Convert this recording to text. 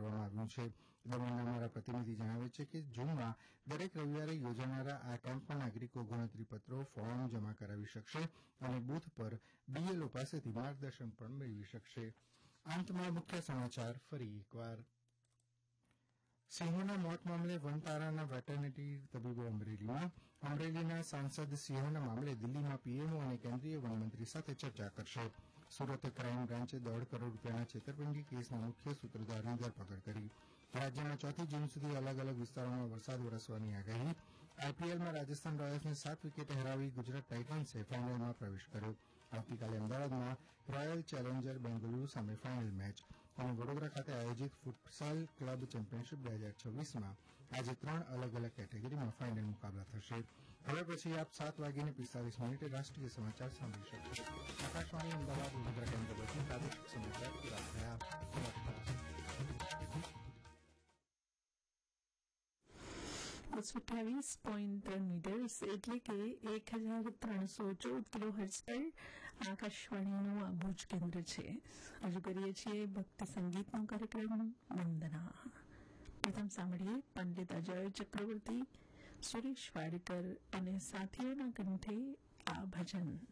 કરવામાં આવ્યું છે. દમણના અમારા પ્રતિનિધિ જણાવે છે કે જૂનમાં દરેક રવિવારે યોજાનારા આ કેમ્પમાં નાગરિકો ગણતરીપત્રો ફોર્મ જમા કરાવી શકશે અને બૂથ પર બીએલઓ પાસેથી માર્ગદર્શન પણ મેળવી શકશે. અંતમાં મુખ્ય સમાચાર ફરી એકવાર. સિંહોના મોત મામલે વનતારાના વેટરનરી તબીબો અમરેલીના સાંસદ સિંહોના મામલે દિલ્હીમાં પીએમઓ અને કેન્દ્રીય વનમંત્રી સાથે ચર્ચા કરશે. સુરત ક્રાઇમ બ્રાન્ચે 1.5 કરોડ રૂપિયાના છેતરપિંડી કેસના મુખ્ય સૂત્રધારની ધરપકડ કરી. રાજ્યમાં 4 જૂન સુધી અલગ અલગ વિસ્તારોમાં વરસાદ વરસવાની આગાહી. આઈપીએલમાં રાજસ્થાન રોયલ્સને 7 વિકેટે હરાવી ગુજરાત ટાઇટન્સે ફાઇનલમાં પ્રવેશ કર્યો. આવતીકાલે અમદાવાદમાં રોયલ ચેલેન્જર બેંગલુરુ સામે ફાઇનલ મેચ અને વડોદરા ખાતે આયોજિત ફૂટસાલ ક્લબ ચેમ્પિયનશીપ 2026માં આજે 3 અલગ અલગ કેટેગરીમાં ફાઇનલ મુકાબલા થશે. હવે પછી આપ 7:45 રાષ્ટ્રીય સમાચાર સાંભળી શકશો. આકાશવાણી અમદાવાદ વડોદરા કેન્દ્ર પરથી પ્રાદેશિક સમાચાર પૂરા થયા. નમસ્કાર. 228.3 મીટર્સ એટલે કે 1314 કિલોહર્ટ્ઝ પર આકાશવાણીનું આ ભુજ કેન્દ્ર છે. હજુ કરીએ છીએ ભક્તિ સંગીતનો કાર્યક્રમ વંદના. પ્રથમ સાંભળીએ પંડિત અજય ચક્રવર્તી, સુરેશ વાડકર અને સાથીઓના કંઠે આ ભજન.